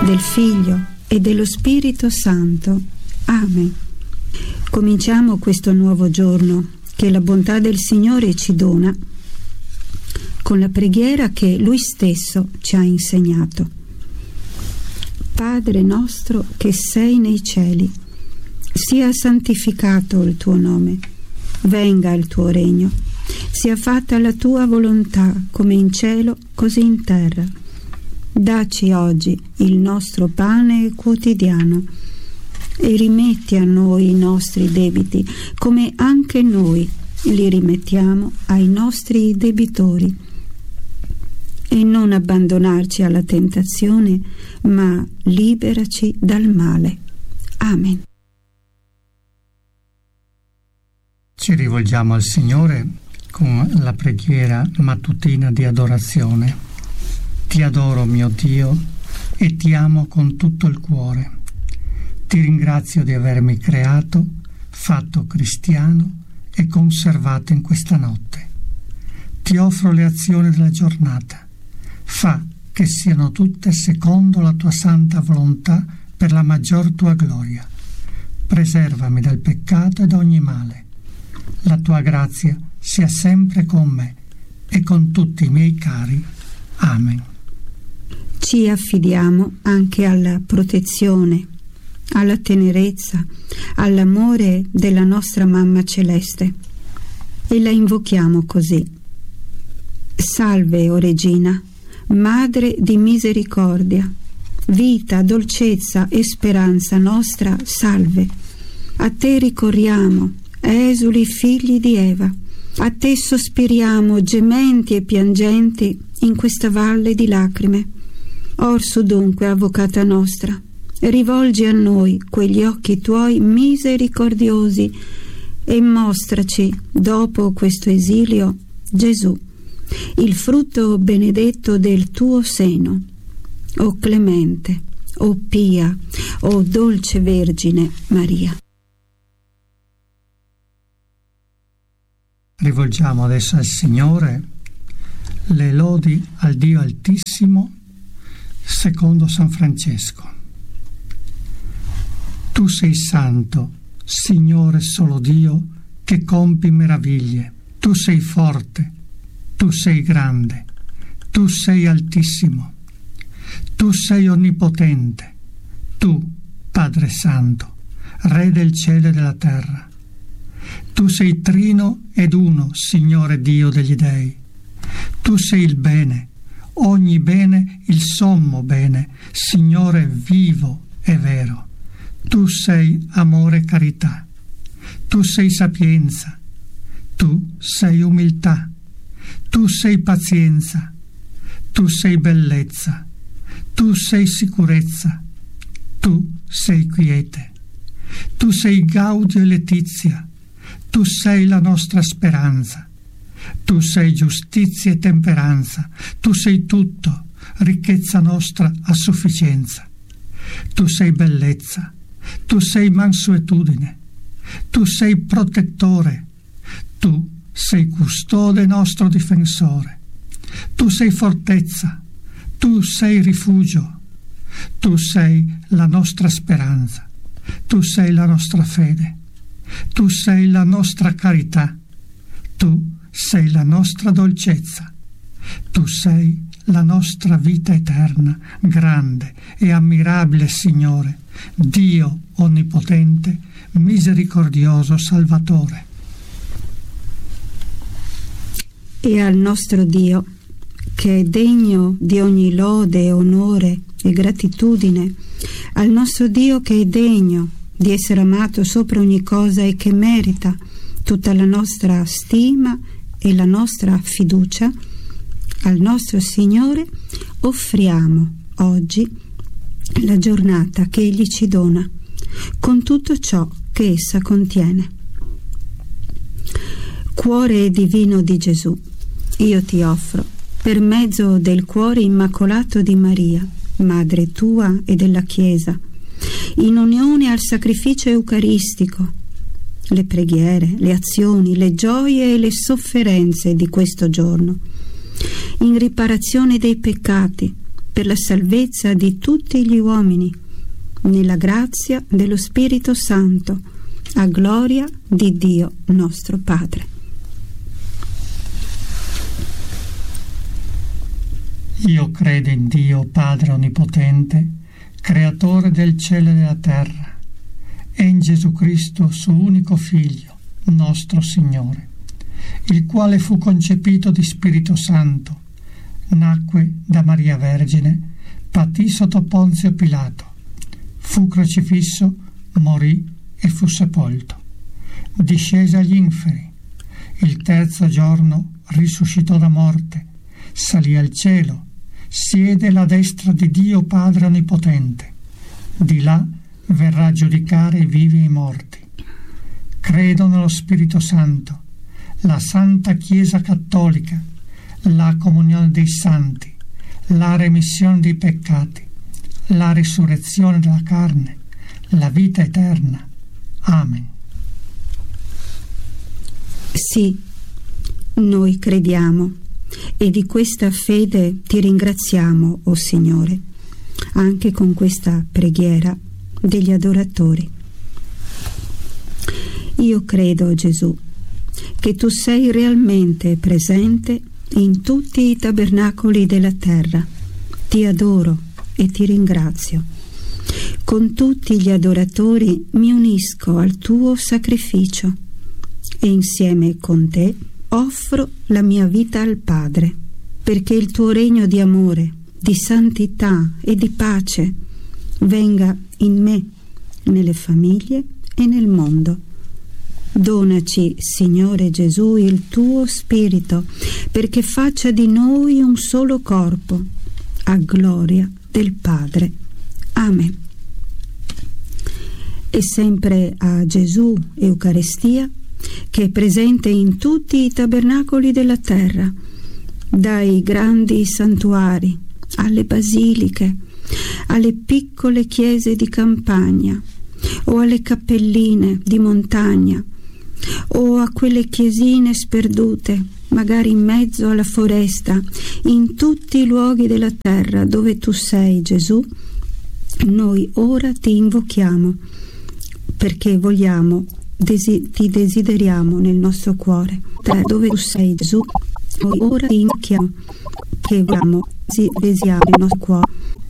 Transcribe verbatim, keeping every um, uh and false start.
del Figlio e dello Spirito Santo. Amen. Cominciamo questo nuovo giorno che la bontà del Signore ci dona con la preghiera che Lui stesso ci ha insegnato. Padre nostro che sei nei cieli, sia santificato il tuo nome, venga il tuo regno, sia fatta la tua volontà come in cielo così in terra. Dacci oggi il nostro pane quotidiano e rimetti a noi i nostri debiti come anche noi li rimettiamo ai nostri debitori. E non abbandonarci alla tentazione, ma liberaci dal male. Amen. Ci rivolgiamo al Signore con la preghiera mattutina di adorazione. Ti adoro, mio Dio, e ti amo con tutto il cuore. Ti ringrazio di avermi creato, fatto cristiano e conservato in questa notte. Ti offro le azioni della giornata. Fa che siano tutte secondo la tua santa volontà per la maggior tua gloria. Preservami dal peccato e da ogni male. La tua grazia sia sempre con me e con tutti i miei cari. Amen. Ci affidiamo anche alla protezione, alla tenerezza, all'amore della nostra Mamma Celeste e la invochiamo così. Salve, o Regina, Madre di misericordia, vita, dolcezza e speranza nostra, salve. A te ricorriamo, esuli figli di Eva, a te sospiriamo gementi e piangenti in questa valle di lacrime. Orso dunque, avvocata nostra, rivolgi a noi quegli occhi tuoi misericordiosi e mostraci, dopo questo esilio, Gesù, il frutto benedetto del tuo seno. O clemente, o pia, o dolce Vergine Maria. Rivolgiamo adesso al Signore le lodi al Dio Altissimo secondo San Francesco. Tu sei santo, Signore solo Dio, che compi meraviglie. Tu sei forte, tu sei grande, tu sei altissimo, tu sei onnipotente, tu, Padre Santo, Re del cielo e della terra. Tu sei trino ed uno, Signore Dio degli dei. Tu sei il bene, ogni bene, il sommo bene, Signore vivo e vero. Tu sei amore e carità. Tu sei sapienza. Tu sei umiltà. Tu sei pazienza. Tu sei bellezza. Tu sei sicurezza. Tu sei quiete. Tu sei gaudio e letizia. Tu sei la nostra speranza. Tu sei giustizia e temperanza. Tu sei tutto, ricchezza nostra a sufficienza. Tu sei bellezza. Tu sei mansuetudine. Tu sei protettore. Tu sei custode nostro difensore. Tu sei fortezza. Tu sei rifugio. Tu sei la nostra speranza. Tu sei la nostra fede. Tu sei la nostra carità. Tu sei la nostra dolcezza. Tu sei la nostra vita eterna, grande e ammirabile Signore, Dio onnipotente, misericordioso Salvatore. E al nostro Dio, che è degno di ogni lode, onore e gratitudine, al nostro Dio che è degno di essere amato sopra ogni cosa e che merita tutta la nostra stima e la nostra fiducia, al nostro Signore offriamo oggi la giornata che Egli ci dona, con tutto ciò che essa contiene. Cuore divino di Gesù, io ti offro, per mezzo del cuore immacolato di Maria, Madre tua e della Chiesa, in unione al sacrificio eucaristico, le preghiere, le azioni, le gioie e le sofferenze di questo giorno, in riparazione dei peccati, per la salvezza di tutti gli uomini, nella grazia dello Spirito Santo, a gloria di Dio nostro Padre. Io credo in Dio Padre Onnipotente, Creatore del cielo e della terra, e in Gesù Cristo, suo unico Figlio, nostro Signore, il quale fu concepito di Spirito Santo, nacque da Maria Vergine, patì sotto Ponzio Pilato, fu crocifisso, morì e fu sepolto. Discese agli inferi, il terzo giorno risuscitò da morte, salì al cielo, siede alla destra di Dio Padre Onnipotente. Di là verrà a giudicare i vivi e i morti. Credo nello Spirito Santo, la Santa Chiesa Cattolica, la comunione dei santi, la remissione dei peccati, la risurrezione della carne, la vita eterna. Amen. Sì, noi crediamo e di questa fede ti ringraziamo, o Signore, anche con questa preghiera degli adoratori. Io credo, Gesù, che tu sei realmente presente in tutti i tabernacoli della terra. Ti adoro e ti ringrazio. Con tutti gli adoratori mi unisco al tuo sacrificio e insieme con te offro la mia vita al Padre, perché il tuo regno di amore, di santità e di pace venga in me, nelle famiglie e nel mondo. Donaci, Signore Gesù, il tuo Spirito, perché faccia di noi un solo corpo, a gloria del Padre. Amen. E sempre a Gesù Eucaristia, che è presente in tutti i tabernacoli della terra, dai grandi santuari alle basiliche, alle piccole chiese di campagna o alle cappelline di montagna o a quelle chiesine sperdute, magari in mezzo alla foresta, in tutti i luoghi della terra dove tu sei, Gesù, noi ora ti invochiamo perché vogliamo, desi- ti desideriamo nel nostro cuore. Te dove tu sei, Gesù, noi ora ti invochiamo perché vogliamo, desideriamo nel nostro cuore.